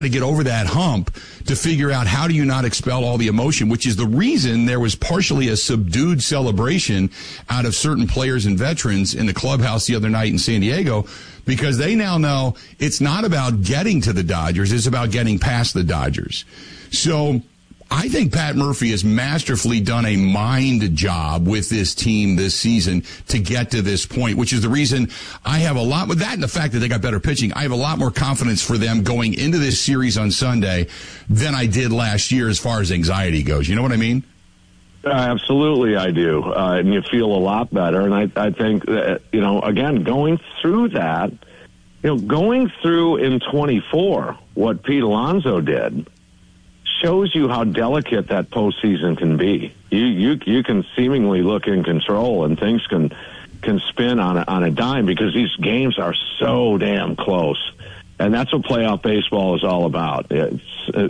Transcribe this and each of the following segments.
to get over that hump to figure out how do you not expel all the emotion, which is the reason there was partially a subdued celebration out of certain players and veterans in the clubhouse the other night in San Diego, because they now know it's not about getting to the Dodgers, it's about getting past the Dodgers. So I think Pat Murphy has masterfully done a mind job with this team this season to get to this point, which is the reason I have a lot with that and the fact that they got better pitching. I have a lot more confidence for them going into this series on Sunday than I did last year as far as anxiety goes. You know what I mean? Absolutely, I do. And you feel a lot better. And I think that, again, going through that, going through in 24 what Pete Alonso did, shows you how delicate that postseason can be. You can seemingly look in control, and things can spin on a dime because these games are so damn close, and that's what playoff baseball is all about. It's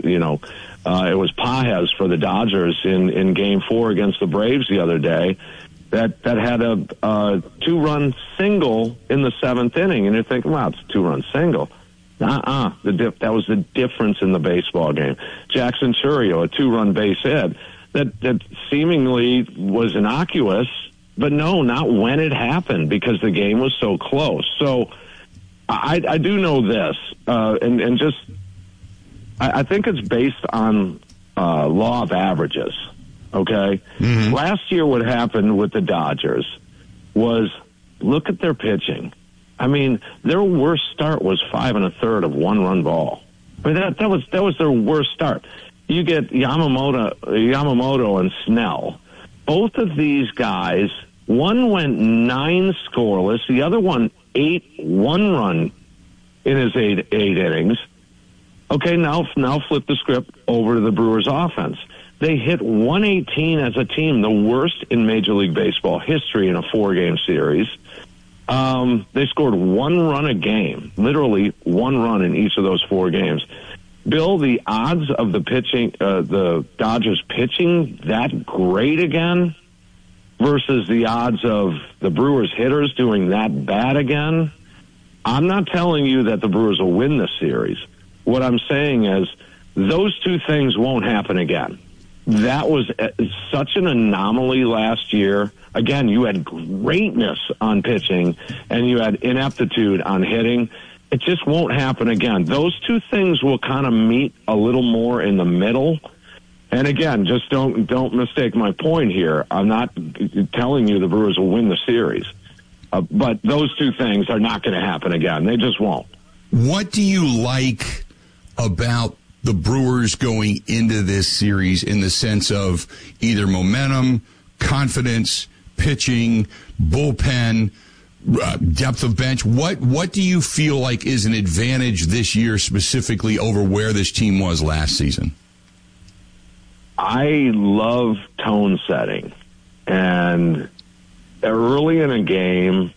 it was Pages for the Dodgers in Game 4 against the Braves the other day that had a 2-run single in the 7th inning, and you're thinking, wow, it's a 2-run single. That was the difference in the baseball game. Jackson Churio, a 2-run base hit that seemingly was innocuous, but no, not when it happened because the game was so close. So I do know this, and just I think it's based on law of averages. Okay, Last year what happened with the Dodgers was look at their pitching. I mean, their worst start was 5 1/3 of 1-run ball. I mean, that was their worst start. You get Yamamoto and Snell. Both of these guys, one went 9 scoreless, the other one 8 1-run in his eight innings. Okay, now flip the script over to the Brewers offense. They hit 118 as a team, the worst in Major League Baseball history in a 4-game series. They scored 1 run a game, literally 1 run in each of those 4 games. Bill, the odds of the Dodgers pitching that great again versus the odds of the Brewers hitters doing that bad again, I'm not telling you that the Brewers will win this series. What I'm saying is those two things won't happen again. That was such an anomaly last year. Again, you had greatness on pitching and you had ineptitude on hitting. It just won't happen again. Those two things will kind of meet a little more in the middle. And again, just don't mistake my point here. I'm not telling you the Brewers will win the series. But those two things are not going to happen again. They just won't. What do you like about the Brewers going into this series in the sense of either momentum, confidence, pitching, bullpen, depth of bench? What do you feel like is an advantage this year specifically over where this team was last season? I love tone setting. And early in a game,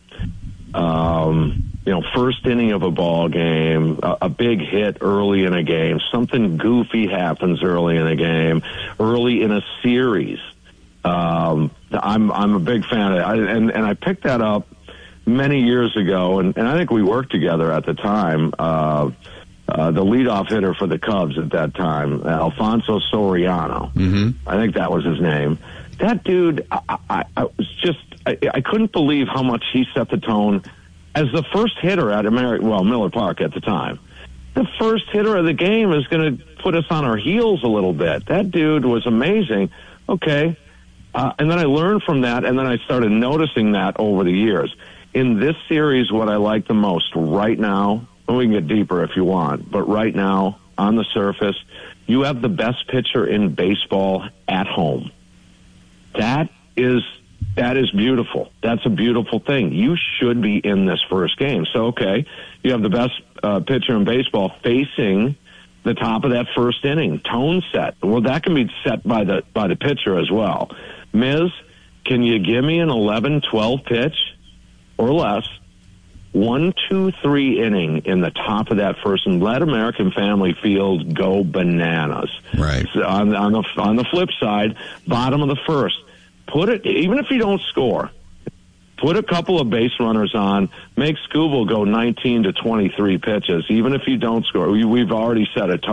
first inning of a ball game, a big hit early in a game, something goofy happens early in a game, early in a series. I'm a big fan of it. And I picked that up many years ago, and I think we worked together at the time. The leadoff hitter for the Cubs at that time, Alfonso Soriano. Mm-hmm. I think that was his name. That dude, I couldn't believe how much he set the tone as the first hitter at Miller Park at the time. The first hitter of the game is going to put us on our heels a little bit. That dude was amazing. Okay. And then I learned from that, and then I started noticing that over the years. In this series, what I like the most right now, and we can get deeper if you want, but right now, on the surface, you have the best pitcher in baseball at home. That is beautiful. That's a beautiful thing. You should be in this first game. So, okay, you have the best pitcher in baseball facing the top of that first inning. Tone set. Well, that can be set by the pitcher as well. Miz, can you give me an 11-12 pitch or less, 1, 2, 3 inning in the top of that first, and let American Family Field go bananas. Right. So on the flip side, bottom of the first, put it, even if you don't score, put a couple of base runners on, make Skubal go 19 to 23 pitches, even if you don't score. We've already set a